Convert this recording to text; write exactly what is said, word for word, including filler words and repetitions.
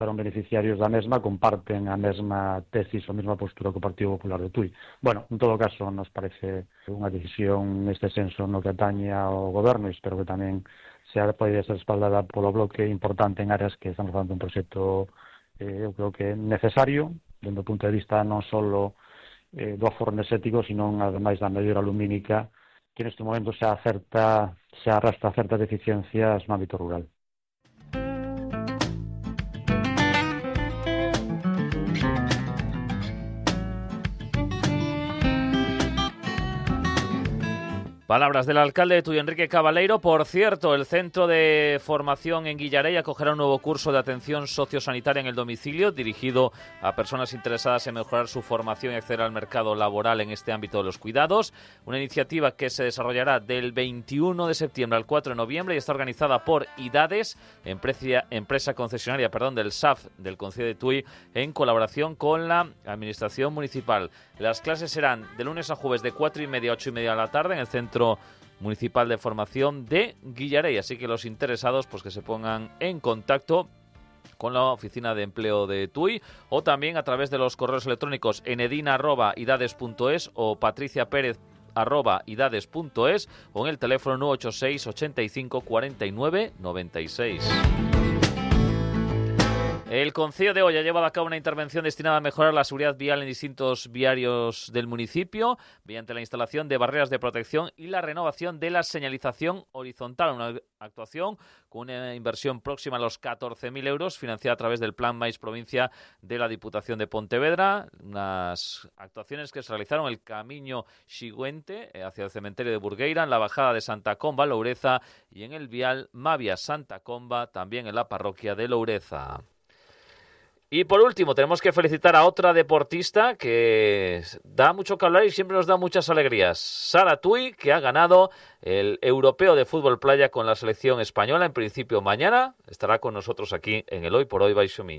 fueron beneficiarios da mesma comparten a mesma tesis, a mesma postura que o Partido Popular de Tui. Bueno, en todo caso, nos parece unha decisión neste senso no que atañe ao goberno, e espero que tamén se pode ser respaldada polo bloque importante en áreas que estamos falando un proxecto, eh, eu creo que necesario, dende o punto de vista non só eh, do aforro enerxético, sino ademais da mellora lumínica, que neste momento se acerta, se arrastra certas deficiencias no ámbito rural. Palabras del alcalde de Tui, Enrique Cabaleiro. Por cierto, el Centro de Formación en Guillareia acogerá un nuevo curso de atención sociosanitaria en el domicilio, dirigido a personas interesadas en mejorar su formación y acceder al mercado laboral en este ámbito de los cuidados. Una iniciativa que se desarrollará del veintiuno de septiembre al cuatro de noviembre y está organizada por IDADES, empresa, empresa concesionaria perdón, del S A F del Concello de Tui, en colaboración con la Administración Municipal. Las clases serán de lunes a jueves de cuatro y media a ocho y media de la tarde en el Centro Municipal de Formación de Guillareia, así que los interesados pues que se pongan en contacto con la Oficina de Empleo de Tui o también a través de los correos electrónicos enedina arroba idades punto es o patriciaperez arroba idades punto es o en el teléfono nueve ocho seis ochenta y cinco cuarenta y nueve noventa y seis. El Concello de Oia ha llevado a cabo una intervención destinada a mejorar la seguridad vial en distintos viarios del municipio mediante la instalación de barreras de protección y la renovación de la señalización horizontal. Una actuación con una inversión próxima a los catorce mil euros financiada a través del Plan Mais Provincia de la Diputación de Pontevedra. Unas actuaciones que se realizaron en el Camiño Xigüente hacia el cementerio de Burgueira, en la bajada de Santa Comba, Loureza, y en el vial Mavia-Santa Comba, también en la parroquia de Loureza. Y por último, tenemos que felicitar a otra deportista que da mucho que hablar y siempre nos da muchas alegrías. Sara Tui, que ha ganado el Europeo de Fútbol Playa con la selección española. En principio mañana estará con nosotros aquí en el Hoy por Hoy Baixo Miño.